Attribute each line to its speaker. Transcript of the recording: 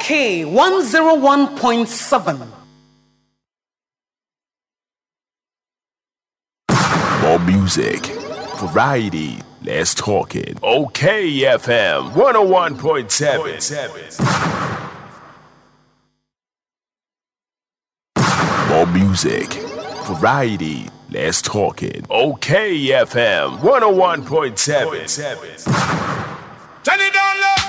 Speaker 1: OK 101.7.
Speaker 2: More music, variety. Let's talk it. OK FM 101.7. More music, variety. Let's talk it. OK FM 101.7.